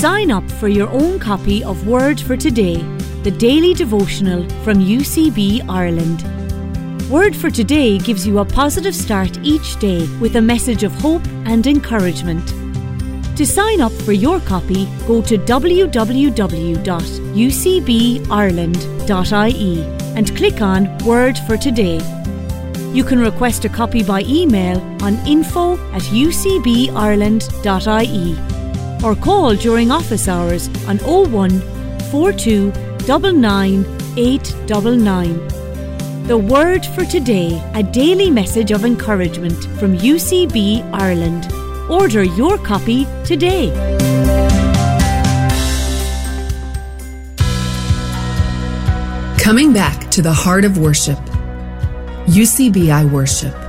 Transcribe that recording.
sign up for your own copy of Word for Today, the daily devotional from UCB Ireland. Word for Today gives you a positive start each day with a message of hope and encouragement. To sign up for your copy, go to www.ucbireland.ie and click on Word for Today. You can request a copy by email on info@ucbireland.ie or call during office hours on 01 42 99 899. The Word for Today, a daily message of encouragement from UCB Ireland. Order your copy today. Coming back to the heart of worship. UCBI Worship.